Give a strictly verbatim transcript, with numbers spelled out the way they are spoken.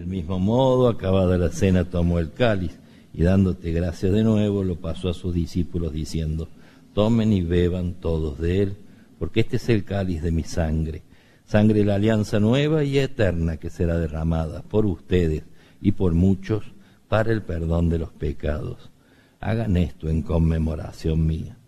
mismo modo, acabada la cena, tomó el cáliz y dándote gracias de nuevo, lo pasó a sus discípulos diciendo: tomen y beban todos de él, porque este es el cáliz de mi sangre, sangre de la alianza nueva y eterna que será derramada por ustedes y por muchos para el perdón de los pecados. Hagan esto en conmemoración mía.